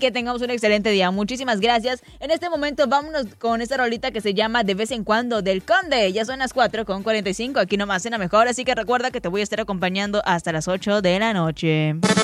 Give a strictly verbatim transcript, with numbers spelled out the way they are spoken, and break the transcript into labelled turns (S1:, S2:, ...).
S1: que tengamos un excelente día. Muchísimas gracias. En este momento vámonos con esta rolita que se llama De vez en cuando del Conde. Ya son las cuatro con cuarenta y cinco aquí nomás en La Mejor, así que recuerda que te voy a estar acompañando hasta las ocho de la noche.